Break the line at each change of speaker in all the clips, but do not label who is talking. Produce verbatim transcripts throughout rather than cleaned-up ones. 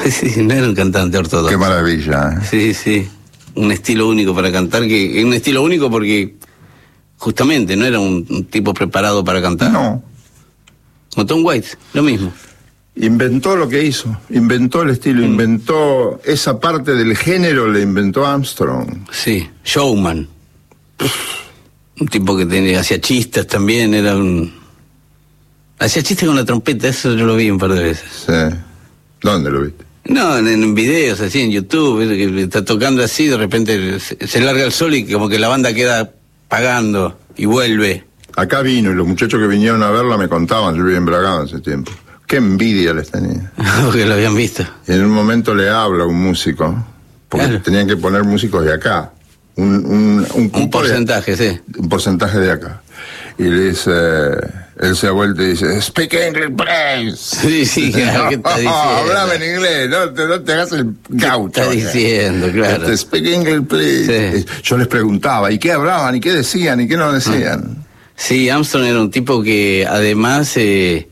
Sí, no era un cantante ortodoxo.
Qué maravilla, ¿eh?
Sí, sí. Un estilo único para cantar, que un estilo único porque justamente no era un, un tipo preparado para cantar.
No.
Como Tom Waits, lo mismo.
Inventó lo que hizo, inventó el estilo, mm. inventó esa parte del género, le inventó Armstrong.
Sí, showman. Un tipo que tenía, hacía chistes también, era un... Hacía chistes con la trompeta, eso yo lo vi un par de veces.
Sí. ¿Dónde lo viste?
No, en, en videos así, en YouTube, que está tocando así, de repente se, se larga el sol y como que la banda queda pagando y vuelve.
Acá vino y los muchachos que vinieron a verla me contaban, yo vivía en Bragado hace tiempo. Qué envidia les tenía.
Porque lo habían visto.
Y en un momento le habla un músico, porque claro. tenían que poner músicos de acá. Un, un, un,
un porcentaje,
de,
sí.
Un porcentaje de acá. Y le dice, él se ha vuelto y dice, speak English, please.
Sí, sí, claro, ¿qué está diciendo?
No, hablame en inglés, no te, no te hagas el gaucho.
¿Qué está diciendo, claro?
Este, speak English, please. Sí. Yo les preguntaba, ¿y qué hablaban? ¿Y qué decían? ¿Y qué no decían?
Sí, Armstrong era un tipo que además... Eh,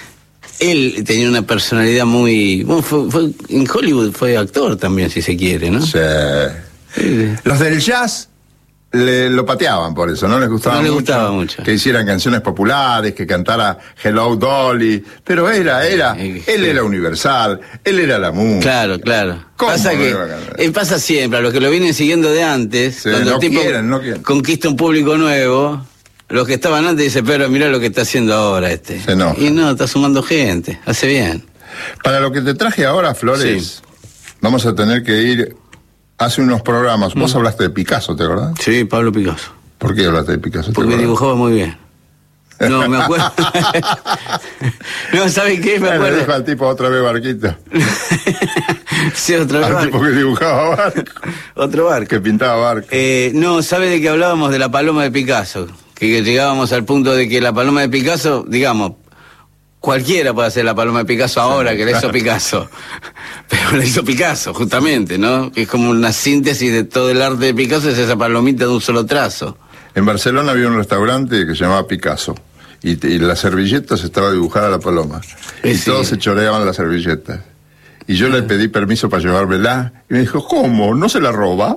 él tenía una personalidad muy... Bueno, fue, fue, en Hollywood fue actor también, si se quiere, ¿no?
Sí.
sí.
Los del jazz le, lo pateaban por eso, no les gustaba,
no les
mucho,
gustaba mucho
que hicieran canciones populares, que cantara Hello Dolly, pero era, era, eh, él sí. era universal, él era la música.
Claro, claro.
¿Cómo
pasa
no
que eh, pasa siempre, a los que lo vienen siguiendo de antes,
sí,
cuando
no
el tipo
quieren, no quieren.
conquista un público nuevo... Los que estaban antes dicen, pero mirá lo que está haciendo ahora este.
Se enoja.
Y no, está sumando gente, hace bien.
Para lo que te traje ahora, Flores, sí. vamos a tener que ir hace unos programas. Vos mm. hablaste de Picasso, ¿te acordás?
Sí, Pablo Picasso.
¿Por qué hablaste de Picasso?
Porque dibujaba muy bien. No, me acuerdo. No, ¿sabes qué? Me acuerdo.
Le dijo al tipo otra vez barquito.
Sí, otra vez
al
barco.
tipo que dibujaba barco.
Otro barco.
Que pintaba barco.
Eh, no, ¿sabes de qué hablábamos? De la paloma de Picasso. Que, que llegábamos al punto de que la paloma de Picasso, digamos, cualquiera puede hacer la paloma de Picasso ahora, sí, que la hizo Picasso. Pero la hizo Picasso, justamente, ¿no? Que es como una síntesis de todo el arte de Picasso, es esa palomita de un solo trazo.
En Barcelona había un restaurante que se llamaba Picasso. Y, y las servilletas estaba dibujada la paloma. Y sí. todos se choreaban las servilletas. Y yo le pedí permiso para llevármela. Y me dijo, ¿cómo? ¿No se la roba?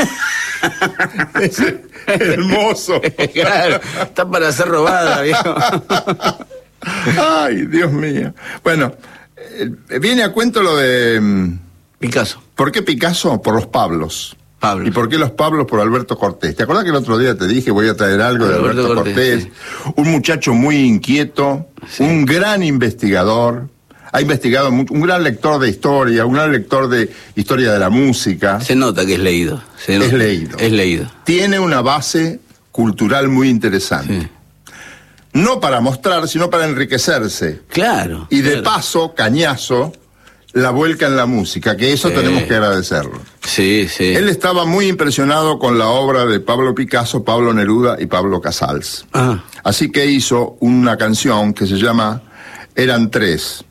Es hermoso.
Claro, está para ser robada, viejo.
Ay, Dios mío. Bueno, eh, viene a cuento lo de... Um,
Picasso.
¿Por qué Picasso? Por los Pablos.
Pablos.
¿Y por qué los Pablos? Por Alberto Cortés. ¿Te acuerdas que el otro día te dije voy a traer algo de Alberto, Alberto Cortés? Cortés sí. Un muchacho muy inquieto, sí. un gran investigador, ha investigado mucho, un gran lector de historia, un gran lector de historia de la música.
Se nota que es leído. Se nota.
Es leído.
Es leído.
Tiene una base cultural muy interesante. Sí. No para mostrar, sino para enriquecerse.
Claro.
Y de
claro.
paso, cañazo, la vuelca en la música, que eso sí. tenemos que agradecerlo.
Sí, sí.
Él estaba muy impresionado con la obra de Pablo Picasso, Pablo Neruda y Pablo Casals.
Ah.
Así que hizo una canción que se llama Eran Tres.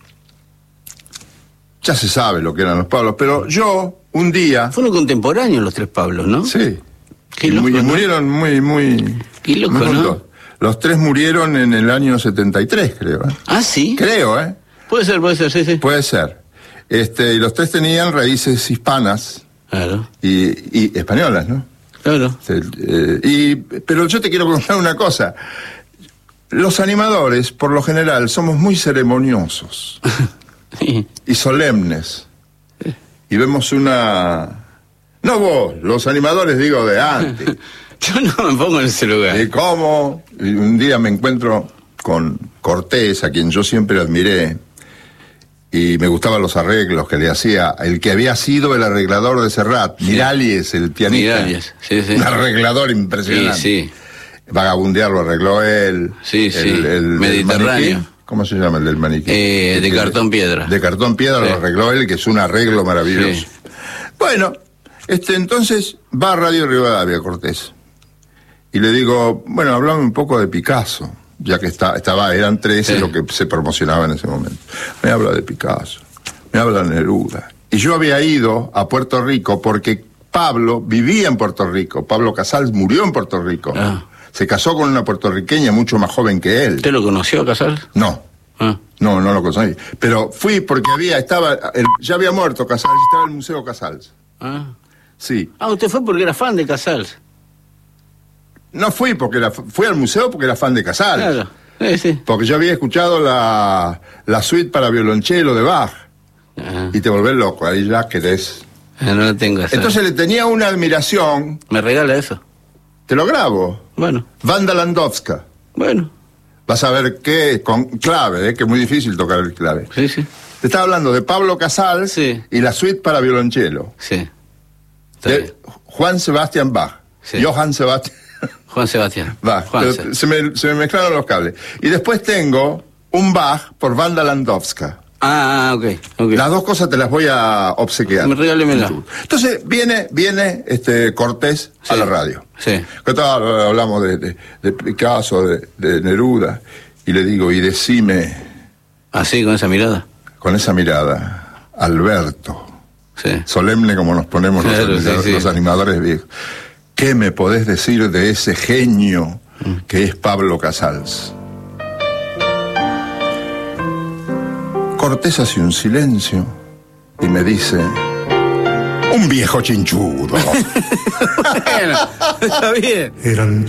Ya se sabe lo que eran los Pablos, pero yo, un día...
Fueron contemporáneos los tres Pablos, ¿no?
Sí.
Qué
y
loco,
muy,
¿no?
Murieron muy, muy...
Qué loco,
muy
¿no?
Los tres murieron en el año setenta y tres, creo. ¿eh?
¿Ah, sí?
Creo, ¿eh?
Puede ser, puede ser, sí, sí.
Puede ser. Este, y los tres tenían raíces hispanas.
Claro.
Y, y españolas, ¿no?
Claro.
Eh, y, pero yo te quiero contar una cosa. Los animadores, por lo general, somos muy ceremoniosos.
Sí.
Y solemnes.
Sí.
Y vemos una... No vos, los animadores, digo, de antes.
Yo no me pongo en ese lugar.
¿Y cómo? Y un día me encuentro con Cortés, a quien yo siempre admiré, y me gustaban los arreglos que le hacía el que había sido el arreglador de Serrat, sí. Miralles, el pianista.
Miralles, sí, sí.
Un arreglador impresionante.
Sí, sí.
Vagabundear lo arregló él.
Sí, sí.
El, el,
Mediterráneo.
El maniquí. ¿Cómo se llama el del maniquí?
Eh, de cartón piedra.
De cartón piedra sí. lo arregló él, que es un arreglo maravilloso.
Sí.
Bueno, este entonces va a Radio Rivadavia Cortés. Y le digo, bueno, hablame un poco de Picasso, ya que está, estaba, eran tres sí. lo que se promocionaba en ese momento. Me habla de Picasso, me habla de Neruda. Y yo había ido a Puerto Rico porque Pablo vivía en Puerto Rico. Pablo Casals murió en Puerto Rico. Ah. Se casó con una puertorriqueña mucho más joven que él.
¿Usted lo conoció a Casals?
No, ah. No, no lo conseguí. Pero fui porque había, estaba, el, ya había muerto Casals, estaba el Museo Casals.
Ah.
Sí.
Ah, usted fue porque era fan de Casals.
No fui porque era, fui al museo porque era fan de Casals.
Claro, sí, sí.
Porque yo había escuchado la, la suite para violonchelo de Bach.
Ajá.
Y te volvés loco, ahí ya querés.
Ah, no lo tengo esa.
Entonces le tenía una admiración.
¿Me regala eso?
Te lo grabo.
Bueno.
Wanda Landowska.
Bueno.
Vas a ver qué, con clave, eh, que es muy difícil tocar el clave.
Sí, sí.
Te estaba hablando de Pablo Casals,
sí,
y la suite para violonchelo.
Sí.
De Juan Sebastián Bach.
Sí.
Johann Sebastián
Juan Sebastián.
Bach.
Juan
Pero se, me, se me mezclaron los cables. Y después tengo un Bach por Wanda Landowska.
Ah, ok, ok.
Las dos cosas te las voy a obsequiar.
Me regálemela.
Entonces viene, viene este Cortés
sí.
a la radio.
Sí.
Que todo, hablamos de, de, de Picasso, de, de Neruda, y le digo, y decime.
Así, con esa mirada.
Con esa mirada, Alberto.
Sí.
Solemne como nos ponemos
claro,
los, animadores,
sí, sí.
los animadores viejos. ¿Qué me podés decir de ese genio mm. que es Pablo Casals? Cortés hace un silencio y me dice, un viejo chinchudo.
Bueno, está bien.
Eran